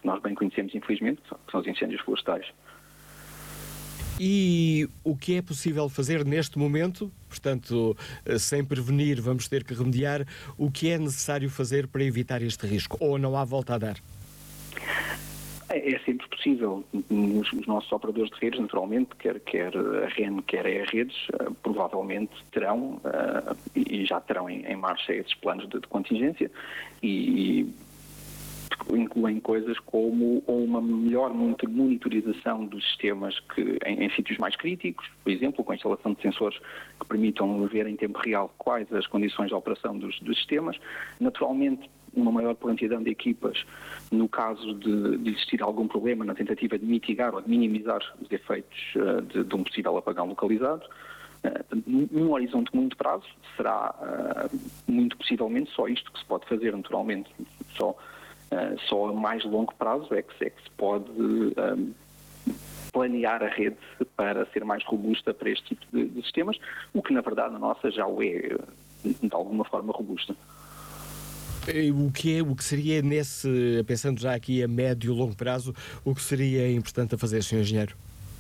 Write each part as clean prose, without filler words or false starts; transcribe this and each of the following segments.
nós bem conhecemos, infelizmente, que são os incêndios florestais. E o que é possível fazer neste momento? Portanto, sem prevenir, vamos ter que remediar. O que é necessário fazer para evitar este risco? Ou não há volta a dar? É sempre possível. Os nossos operadores de redes, naturalmente, quer a REN, quer a redes, provavelmente terão, e já terão em marcha esses planos de contingência, e incluem coisas como uma melhor monitorização dos sistemas em sítios mais críticos, por exemplo, com a instalação de sensores que permitam ver em tempo real quais as condições de operação dos sistemas. Naturalmente, uma maior quantidade de equipas no caso de existir algum problema na tentativa de mitigar ou de minimizar os efeitos de um possível apagão localizado. Num horizonte de muito prazo, será muito possivelmente só isto que se pode fazer, naturalmente. Só a mais longo prazo é que se pode planear a rede para ser mais robusta para este tipo de sistemas, o que na verdade a nossa já o é de alguma forma robusta. O que seria pensando já aqui a médio e longo prazo, o que seria importante a fazer, Sr. Engenheiro?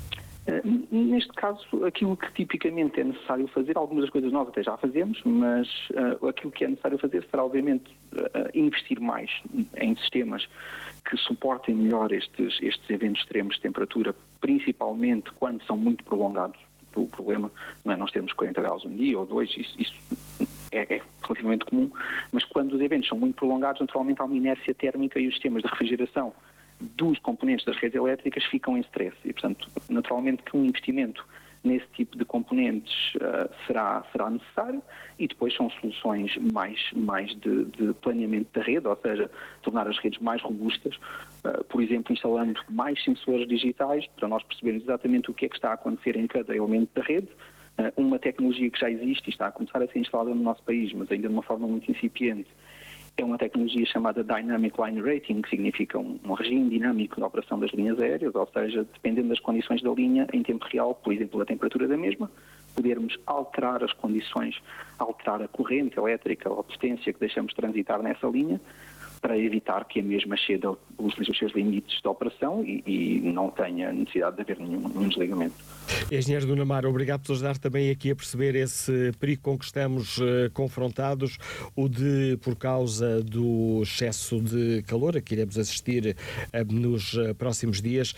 Neste caso, aquilo que tipicamente é necessário fazer, algumas das coisas nós até já fazemos, mas aquilo que é necessário fazer será, obviamente, investir mais em sistemas que suportem melhor estes eventos extremos de temperatura, principalmente quando são muito prolongados. O problema não é nós termos 40 graus um dia ou dois, isso é relativamente comum, mas quando os eventos são muito prolongados, naturalmente há uma inércia térmica e os sistemas de refrigeração dos componentes das redes elétricas ficam em stress e, portanto, naturalmente que um investimento nesse tipo de componentes será necessário, e depois são soluções mais de planeamento da rede, ou seja, tornar as redes mais robustas, por exemplo, instalando mais sensores digitais para nós percebermos exatamente o que é que está a acontecer em cada elemento da rede. Uma tecnologia que já existe e está a começar a ser instalada no nosso país, mas ainda de uma forma muito incipiente, é uma tecnologia chamada Dynamic Line Rating, que significa um regime dinâmico de operação das linhas aéreas, ou seja, dependendo das condições da linha, em tempo real, por exemplo, a temperatura da mesma, podermos alterar as condições, alterar a corrente elétrica ou a potência que deixamos transitar nessa linha, para evitar que a mesma ceda os seus limites de operação e não tenha necessidade de haver nenhum desligamento. Engenheiro Nuno Amaro, obrigado por nos ajudar também aqui a perceber esse perigo com que estamos confrontados, por causa do excesso de calor a que iremos assistir nos próximos dias,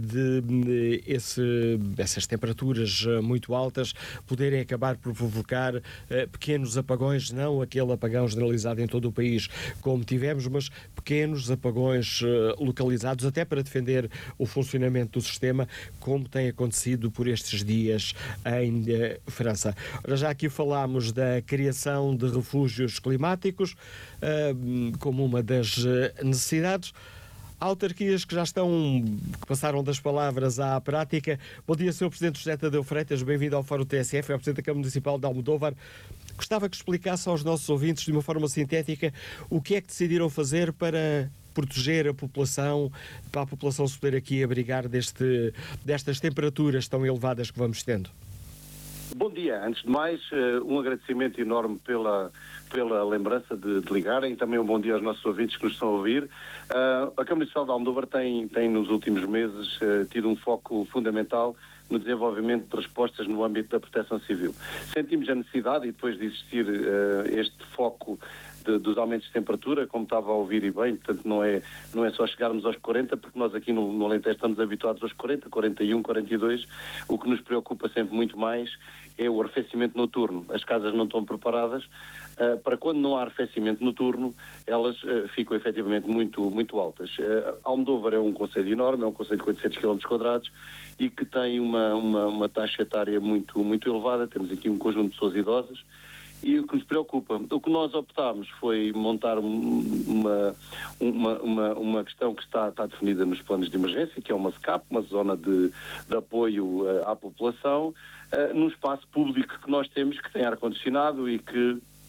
essas temperaturas muito altas poderem acabar por provocar pequenos apagões, não aquele apagão generalizado em todo o país como tivemos, mas pequenos apagões localizados, até para defender o funcionamento do sistema, como tem acontecido por estes dias em França. Ora, já aqui falámos da criação de refúgios climáticos como uma das necessidades. Autarquias que que passaram das palavras à prática. Bom dia, Sr. Presidente José Tadeu Freitas, bem-vindo ao Fórum TSF, é o Presidente da Câmara Municipal de Almodóvar. Gostava que explicasse aos nossos ouvintes, de uma forma sintética, o que é que decidiram fazer para proteger a população, para a população se poder aqui abrigar destas temperaturas tão elevadas que vamos tendo. Bom dia. Antes de mais, um agradecimento enorme pela lembrança de ligarem, também um bom dia aos nossos ouvintes que nos estão a ouvir. A Câmara Municipal de Almodóvar tem nos últimos meses tido um foco fundamental no desenvolvimento de respostas no âmbito da proteção civil. Sentimos a necessidade, e depois de existir este foco dos aumentos de temperatura, como estava a ouvir e bem, portanto não é só chegarmos aos 40, porque nós aqui no Alentejo estamos habituados aos 40, 41, 42, o que nos preocupa sempre muito mais é o arrefecimento noturno. As casas não estão preparadas para quando não há arrefecimento noturno, elas ficam efetivamente muito, muito altas. Almodóvar é um concelho enorme, é um concelho de 800 km² e que tem uma taxa etária muito, muito elevada. Temos aqui um conjunto de pessoas idosas. E o que nos preocupa, o que nós optámos foi montar uma questão que está definida nos planos de emergência, que é uma SCAP, uma zona de apoio à população, num espaço público que nós temos, que tem ar-condicionado e que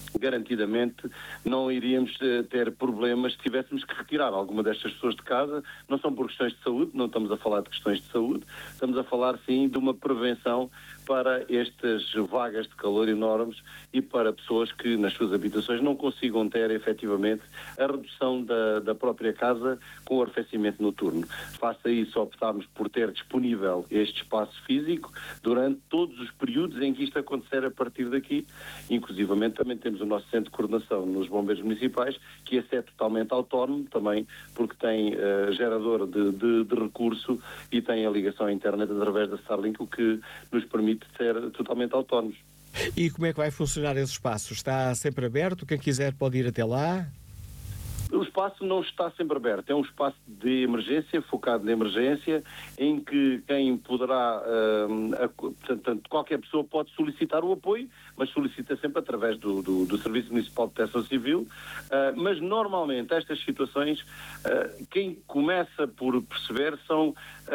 garantidamente não iríamos ter problemas se tivéssemos que retirar alguma destas pessoas de casa. Não são por questões de saúde, não estamos a falar de questões de saúde, estamos a falar sim de uma prevenção para estas vagas de calor enormes e para pessoas que nas suas habitações não consigam ter efetivamente a redução da própria casa com o arrefecimento noturno. Face a isso, optámos por ter disponível este espaço físico durante todos os períodos em que isto acontecer a partir daqui. Inclusivamente também temos o nosso centro de coordenação nos bombeiros municipais, que esse é totalmente autónomo também, porque tem gerador de recurso e tem a ligação à internet através da Starlink, o que nos permite ser totalmente autónomos. E como é que vai funcionar esse espaço? Está sempre aberto? Quem quiser pode ir até lá? O espaço não está sempre aberto, é um espaço de emergência, focado na emergência, em que quem poderá, portanto, qualquer pessoa pode solicitar o apoio, mas solicita sempre através do Serviço Municipal de Proteção Civil, mas normalmente estas situações, quem começa por perceber são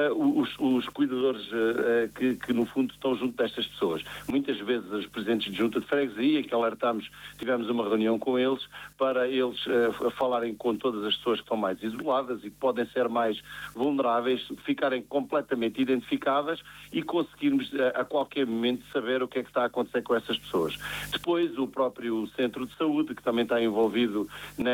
os cuidadores que no fundo estão junto destas pessoas. Muitas vezes os presidentes de junta de freguesia, que alertámos, tivemos uma reunião com eles, para eles falarem com todas as pessoas que estão mais isoladas e que podem ser mais vulneráveis, ficarem completamente identificadas e conseguirmos a qualquer momento saber o que é que está a acontecer com essas pessoas. Depois o próprio centro de saúde, que também está envolvido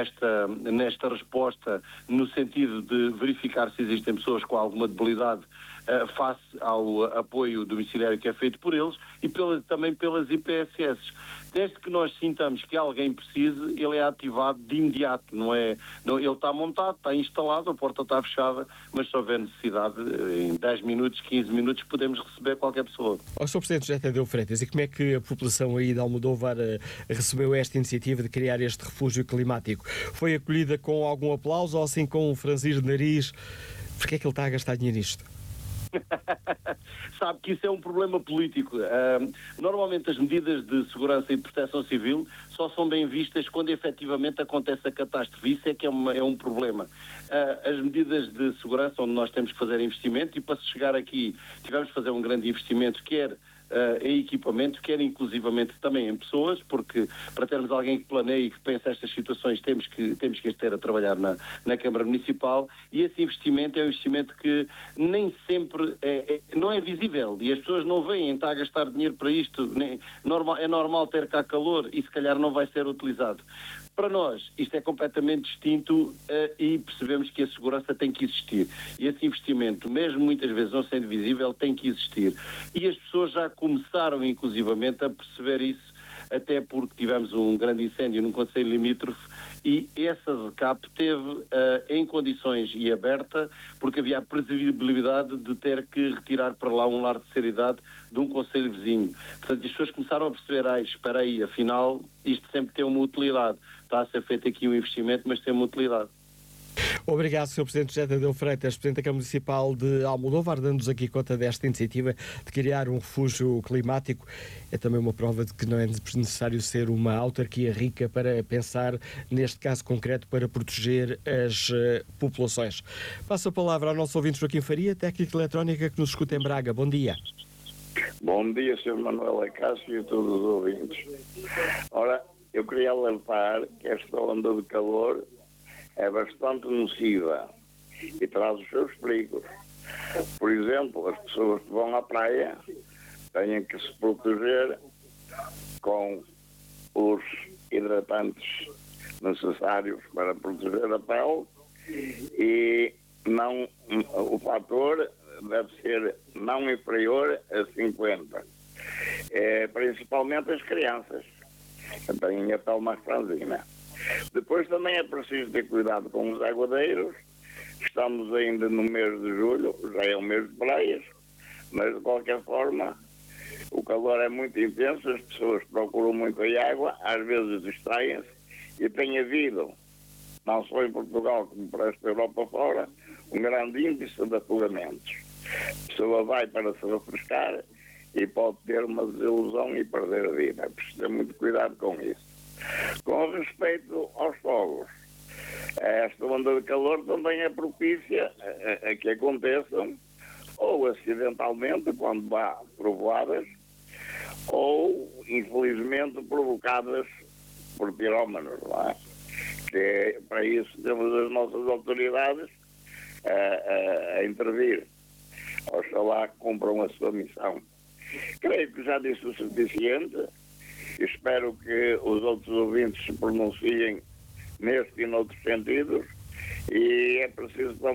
nesta resposta, no sentido de verificar se existem pessoas com alguma debilidade face ao apoio domiciliário que é feito por eles e também pelas IPSS. Desde que nós sintamos que alguém precise, ele é ativado de imediato, ele está montado, está instalado, a porta está fechada, mas se houver necessidade, em 10 minutos, 15 minutos, podemos receber qualquer pessoa. Sr. Presidente José Tadeu Freitas, e como é que a população aí de Almodóvar recebeu esta iniciativa de criar este refúgio climático? Foi acolhida com algum aplauso ou assim com um franzir de nariz? Porquê é que ele está a gastar dinheiro nisto? Sabe que isso é um problema político. Normalmente as medidas de segurança e proteção civil só são bem vistas quando efetivamente acontece a catástrofe. Isso é que é um problema. As medidas de segurança, onde nós temos que fazer investimento, e para se chegar aqui tivemos que fazer um grande investimento, quer em equipamento, quer inclusivamente também em pessoas, porque para termos alguém que planeie e que pense estas situações temos que as ter a trabalhar na Câmara Municipal, e esse investimento é um investimento que nem sempre não é visível e as pessoas não veem, está a gastar dinheiro para isto, é normal ter cá calor e se calhar não vai ser utilizado. Para nós, isto é completamente distinto e percebemos que a segurança tem que existir. E esse investimento, mesmo muitas vezes não sendo visível, tem que existir. E as pessoas já começaram, inclusivamente, a perceber isso, até porque tivemos um grande incêndio num concelho limítrofe e essa ZCAP teve em condições e aberta, porque havia a previsibilidade de ter que retirar para lá um lar de terceira idade de um concelho vizinho. Portanto, as pessoas começaram a perceber, espera aí, afinal, isto sempre tem uma utilidade. Está a ser feito aqui um investimento, mas tem uma utilidade. Obrigado, Sr. Presidente José Tadeu Freitas, Presidente da Câmara Municipal de Almodóvar, dando-nos aqui conta desta iniciativa de criar um refúgio climático. É também uma prova de que não é necessário ser uma autarquia rica para pensar, neste caso concreto, para proteger as populações. Passo a palavra ao nosso ouvinte Joaquim Faria, técnico de eletrónica que nos escuta em Braga. Bom dia. Bom dia, Sr. Manuel Acácio e a todos os ouvintes. Ora, eu queria alertar que esta onda de calor é bastante nociva e traz os seus perigos. Por exemplo, as pessoas que vão à praia têm que se proteger com os hidratantes necessários para proteger a pele e o fator deve ser não inferior a 50. Principalmente as crianças, que têm a pele mais franzina. Depois também é preciso ter cuidado com os aguadeiros. Estamos ainda no mês de julho, já é um mês de praias, mas de qualquer forma o calor é muito intenso, as pessoas procuram muito a água, às vezes distraem-se e tem havido, não só em Portugal como para esta Europa fora, um grande índice de afogamentos. A pessoa vai para se refrescar e pode ter uma desilusão e perder a vida. É preciso ter muito cuidado com isso. Com respeito aos fogos, esta onda de calor também é propícia a que aconteçam ou acidentalmente, quando há trovoadas, ou infelizmente provocadas por pirómanos, não é? Que para isso temos as nossas autoridades a intervir. Oxalá que cumpram a sua missão. Creio que já disse o suficiente. Espero que os outros ouvintes se pronunciem neste e noutros sentidos. E é preciso